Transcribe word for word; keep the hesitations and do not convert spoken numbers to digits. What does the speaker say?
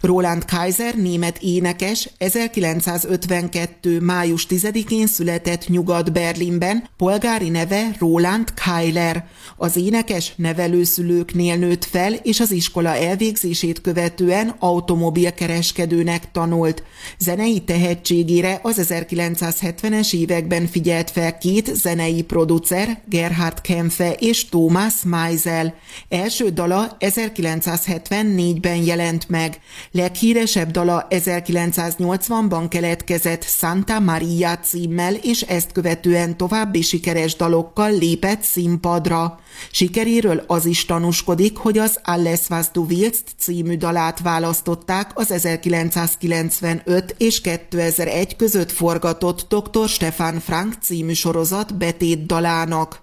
Roland Kaiser német énekes ezerkilencszázötvenkettő. május tizedikén született Nyugat-Berlinben, polgári neve Roland Keiler. Az énekes nevelőszülőknél nőtt fel, és az iskola elvégzését követően automobilkereskedőnek tanult. Zenei tehetségére az ezerkilencszázhetvenes években figyelt fel két zenei producer, Gerhard Kempfe és Thomas Meisel. Első dala ezerkilencszázhetvennégyben jelent meg. Leghíresebb dala ezerkilencszáznyolcvanban keletkezett Santa Maria címmel, és ezt követően további sikeres dalokkal lépett színpadra. Sikeréről az is tanúskodik, hogy az Alles was du willst című dalát választották az ezerkilencszázkilencvenöt és kétezer-egy között forgatott doktor Stefan Frank című sorozat betét dalának.